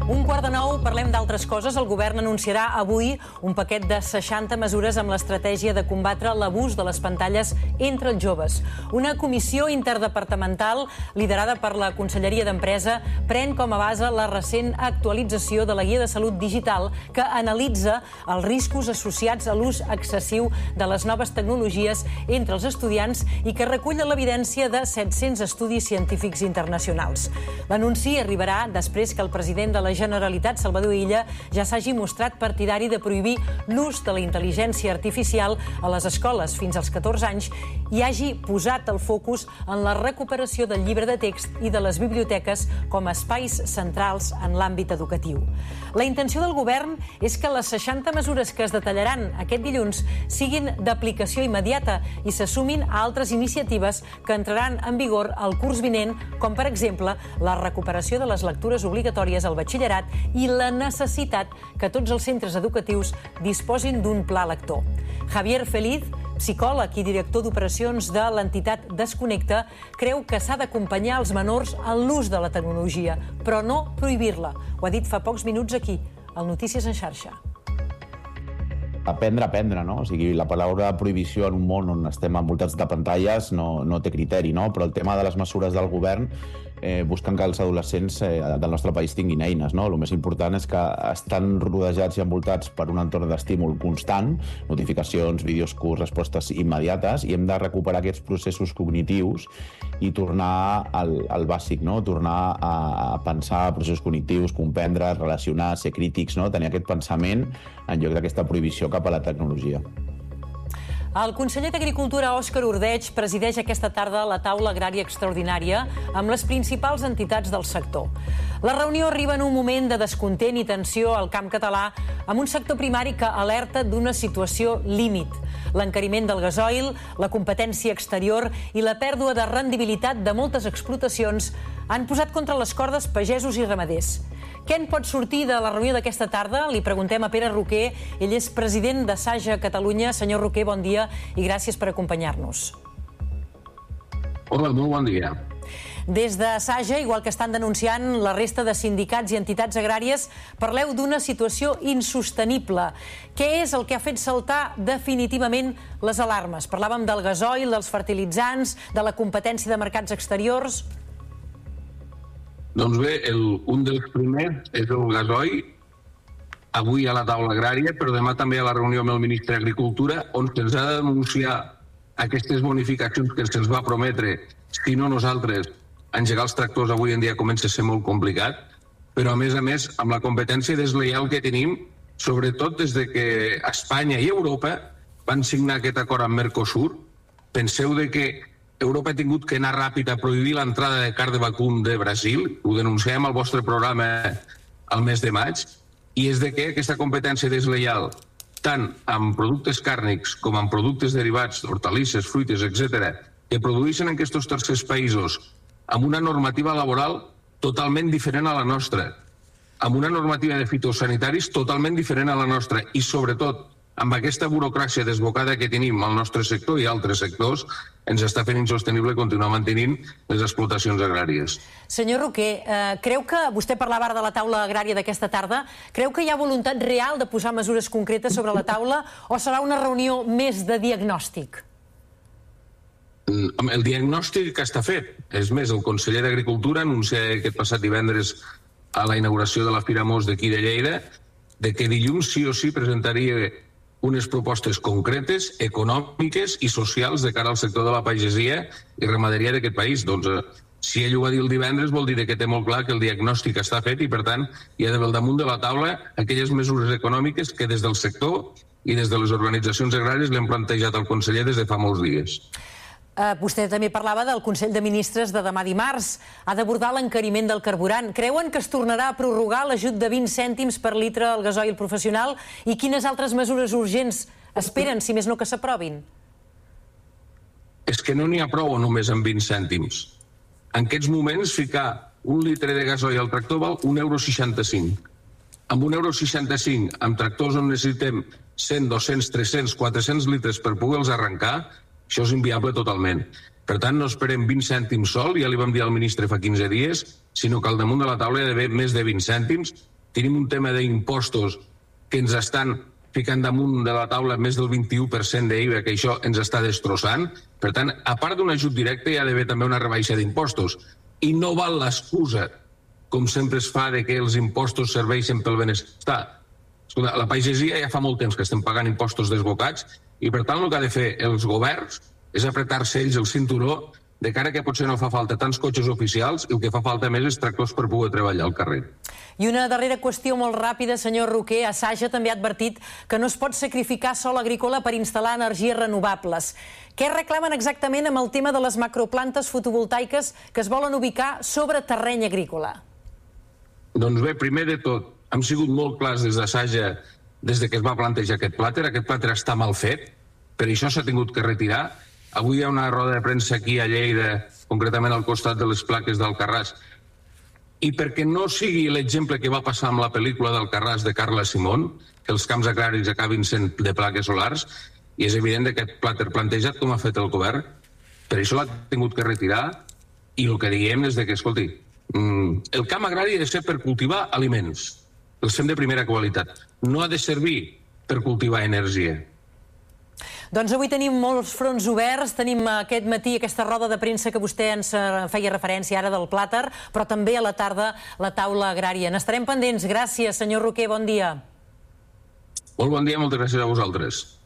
8:15, parlem d'altres coses. El govern anunciarà avui un paquet de 60 mesures amb l'estratègia de combatre l'abús de les pantalles entre els joves. Una comissió interdepartamental liderada per la Conselleria d'Empresa pren com a base la recent actualització de la Guia de Salut Digital que analitza els riscos associats a l'ús excessiu de les noves tecnologies entre els estudiants i que recull l'evidència de 700 estudis científics internacionals. L'anunci arribarà després que el president de la Generalitat, Salvador Illa, ja s'hagi mostrat partidari de prohibir l'ús de la intel·ligència artificial a les escoles fins als 14 anys i hagi posat el focus en la recuperació del llibre de text i de les biblioteques com a espais centrals en l'àmbit educatiu. La intenció del govern és que les 60 mesures que es detallaran aquest dilluns siguin d'aplicació immediata i se sumin a altres iniciatives que entraran en vigor el curs vinent, com per exemple la recuperació de les lectures obligatòries al batxillerat i la necessitat que tots els centres educatius disposin d'un pla lector. Javier Feliz, psicòleg i director d'operacions de l'entitat Desconnecta, creu que s'ha d'acompanyar els menors en l'ús de la tecnologia, però no prohibir-la. Ho ha dit fa pocs minuts aquí, al Notícies en xarxa. Aprendre, no? O sigui, la paraula prohibició en un món on estem envoltats de pantalles no té criteri, no? Però el tema de les mesures del govern busquen que els adolescents del nostre país tinguin eines, no? El més important és que estan rodejats i envoltats per un entorn d'estímul constant, notificacions, vídeos curts, respostes immediates, i hem de recuperar aquests processos cognitius i tornar al bàsic, no? Tornar a pensar processos cognitius, comprendre, relacionar, ser crítics, no? Tenir aquest pensament en lloc d'aquesta prohibició cap a la tecnologia. El conseller d'Agricultura, Òscar Ordeig, presideix aquesta tarda la taula agrària extraordinària amb les principals entitats del sector. La reunió arriba en un moment de descontent i tensió al camp català amb un sector primari que alerta d'una situació límit. L'encariment del gasoil, la competència exterior i la pèrdua de rendibilitat de moltes explotacions han posat contra les cordes pagesos i ramaders. Què en pot sortir de la reunió d'aquesta tarda? Li preguntem a Pere Roquer. Ell és president de Saja Catalunya. Senyor Roquer, bon dia i gràcies per acompanyar-nos. Hola, molt bon dia. Des de Saja, igual que estan denunciant la resta de sindicats i entitats agràries, parleu d'una situació insostenible. Què és el que ha fet saltar definitivament les alarmes? Parlàvem del gasoil, dels fertilitzants, de la competència de mercats exteriors. Doncs bé, un dels primers és el gasoil, avui a la taula agrària, però demà també a la reunió amb el ministre d'Agricultura, on se'ns ha de denunciar aquestes bonificacions que se'ns va prometre, si no nosaltres, engegar els tractors avui en dia comença a ser molt complicat, però a més, amb la competència deslleial que tenim, sobretot des de que Espanya i Europa van signar aquest acord amb Mercosur. Penseu que Europa ha tingut que anar ràpid a prohibir l'entrada de carn de vacum de Brasil, ho denunciem al vostre programa al mes de maig, i és que aquesta competència deslleial, tant amb productes càrnics com amb productes derivats, hortalisses, fruites, etc., que produeixen en aquests tercers països amb una normativa laboral totalment diferent a la nostra, amb una normativa de fitosanitaris totalment diferent a la nostra i, sobretot, amb aquesta burocràcia desbocada que tenim al nostre sector i altres sectors, ens està fent insostenible continuar mantenint les explotacions agràries. Senyor Roquer, creu que, vostè parlava ara de la taula agrària d'aquesta tarda, creu que hi ha voluntat real de posar mesures concretes sobre la taula o serà una reunió més de diagnòstic? El diagnòstic està fet. És més, el conseller d'Agricultura anuncia aquest passat divendres a la inauguració de la Fira Mos d'aquí de Lleida de que dilluns sí o sí presentaria unes propostes concretes, econòmiques i socials de cara al sector de la pagesia i ramaderia d'aquest país. Doncs, si ell ho va dir el divendres, vol dir que té molt clar que el diagnòstic està fet i, per tant, hi ha d'haver al damunt de la taula aquelles mesures econòmiques que des del sector i des de les organitzacions agràries l'hem plantejat al conseller des de fa molts dies. Vostè també parlava del Consell de Ministres de demà dimarts. Ha d'abordar l'encariment del carburant. Creuen que es tornarà a prorrogar l'ajut de 20 cèntims per litre al gasoil professional? I quines altres mesures urgents esperen, si més no que s'aprovin? És que no n'hi ha prou només amb 20 cèntims. En aquests moments, ficar un litre de gasoil al tractor val 1,65 €. Amb 1,65 €, amb tractors on necessitem 100, 200, 300, 400 litres per poder-los arrencar, això és inviable totalment. Per tant, no esperem 20 cèntims sol, ja li vam dir al ministre fa 15 dies, sinó que al damunt de la taula hi ha d'haver més de 20 cèntims tenim un tema d'impostos que ens estan ficant damunt de la taula més del 21% d'IVA, que això ens està destrossant. Per tant, a part d'un ajut directe, hi ha d'haver també una rebaixa d'impostos. I no val l'excusa, com sempre es fa, de que els impostos serveixen pel benestar. Escolta, la pagesia ja fa molt temps que estem pagant impostos desbocats i, per tant, el que ha de fer els governs és apretar-se ells el cinturó de cara que potser no fa falta tants cotxes oficials i el que fa falta més és tractors per poder treballar al carrer. I una darrera qüestió molt ràpida, senyor Roquer. Saja també ha advertit que no es pot sacrificar sòl agrícola per instal·lar energies renovables. Què reclamen exactament amb el tema de les macroplantes fotovoltaiques que es volen ubicar sobre terreny agrícola? Doncs bé, primer de tot, hem sigut molt clars des de Saja, des que es va plantejar aquest plàter. Aquest plàter està mal fet, per això s'ha tingut que retirar. Avui hi ha una roda de premsa aquí a Lleida, concretament al costat de les plaques d'Alcarràs, i perquè no sigui l'exemple que va passar amb la pel·lícula d'Alcarràs de Carla Simón, que els camps agraris acabin sent de plaques solars, i és evident que aquest plàter plantejat com ha fet el govern, per això l'ha tingut que retirar, i el que diem és que, escolti, el camp agrari ha de ser per cultivar aliments, els fem de primera qualitat, no ha de servir per cultivar energia. Doncs avui tenim molts fronts oberts, tenim aquest matí aquesta roda de premsa que vostè ens feia referència ara del plàter, però també a la tarda la taula agrària. N'estarem pendents. Gràcies, senyor Roquer, bon dia. Molt bon dia, moltes gràcies a vosaltres.